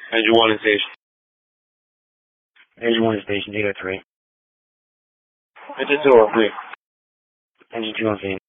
Engine 1 in station. Engine 1 in station, 803. Engine 2 on 3. Engine 2 on scene.